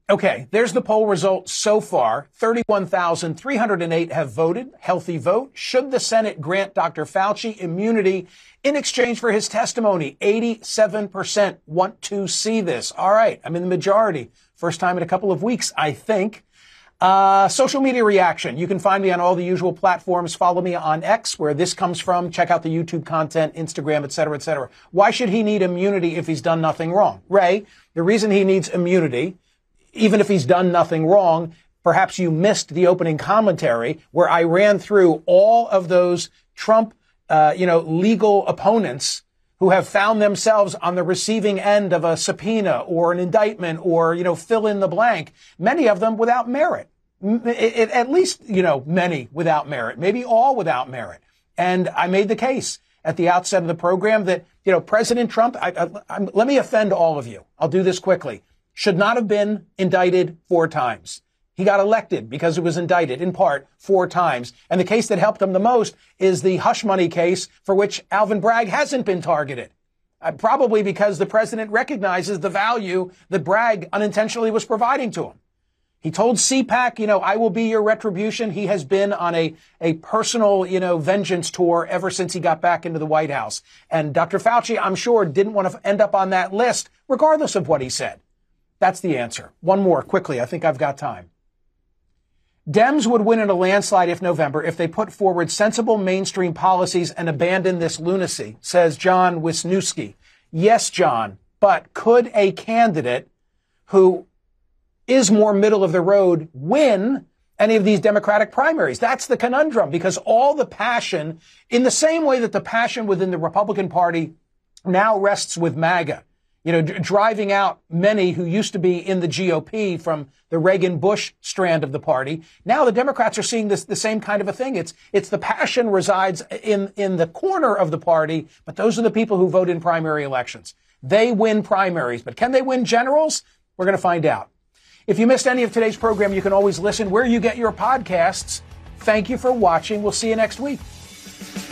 Okay, there's the poll results so far. 31,308 have voted. Healthy vote. Should the Senate grant Dr. Fauci immunity in exchange for his testimony? 87% want to see this. All right, I'm in the majority. First time in a couple of weeks, I think. Social media reaction. You can find me on all the usual platforms. Follow me on X, where this comes from. Check out the YouTube content, Instagram, et cetera, et cetera. Why should he need immunity if he's done nothing wrong? Ray, the reason he needs immunity, even if he's done nothing wrong, perhaps you missed the opening commentary where I ran through all of those Trump, legal opponents who have found themselves on the receiving end of a subpoena or an indictment or, fill in the blank, many of them without merit. At least, many without merit, maybe all without merit. And I made the case at the outset of the program that, President Trump, let me offend all of you. I'll do this quickly. Should not have been indicted 4 times. He got elected because he was indicted, in part, 4 times. And the case that helped him the most is the hush money case for which Alvin Bragg hasn't been targeted. Probably because the president recognizes the value that Bragg unintentionally was providing to him. He told CPAC, I will be your retribution. He has been on a personal, vengeance tour ever since he got back into the White House. And Dr. Fauci, I'm sure, didn't want to end up on that list, regardless of what he said. That's the answer. One more, quickly. I think I've got time. Dems would win in a landslide if November if they put forward sensible mainstream policies and abandon this lunacy, says John Wisniewski. Yes, John, but could a candidate who is more middle of the road win any of these Democratic primaries? That's the conundrum, because all the passion, in the same way that the passion within the Republican Party now rests with MAGA, driving out many who used to be in the GOP from the Reagan-Bush strand of the party. Now the Democrats are seeing the same kind of a thing. It's the passion resides in the corner of the party, but those are the people who vote in primary elections. They win primaries, but can they win generals? We're going to find out. If you missed any of today's program, you can always listen where you get your podcasts. Thank you for watching. We'll see you next week.